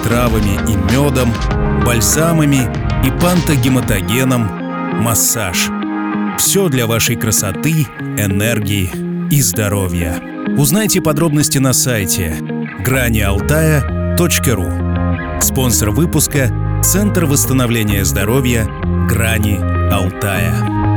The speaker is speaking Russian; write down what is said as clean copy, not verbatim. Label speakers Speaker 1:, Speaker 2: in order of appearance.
Speaker 1: травами и медом, бальзамами и пантогематогеном, массаж. Все для вашей красоты, энергии и здоровья. Узнайте подробности на сайте granialtaya.ru. Спонсор выпуска — Центр восстановления здоровья «Грани Алтая».